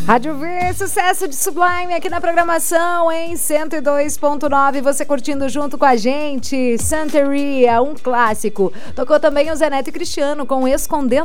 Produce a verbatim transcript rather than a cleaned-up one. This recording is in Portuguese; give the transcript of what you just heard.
Rádio V, sucesso de Sublime aqui na programação em cento e dois ponto nove. Você curtindo junto com a gente. Santeria, um clássico. Tocou também o Zé Neto e Cristiano com Escondendo